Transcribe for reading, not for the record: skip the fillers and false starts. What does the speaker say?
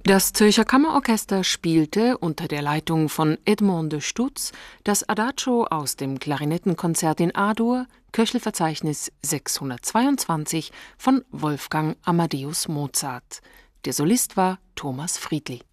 Das Zürcher Kammerorchester spielte unter der Leitung von Edmond de Stutz das Adagio aus dem Klarinettenkonzert in A-Dur, Köchelverzeichnis 622 von Wolfgang Amadeus Mozart. Der Solist war Thomas Friedli.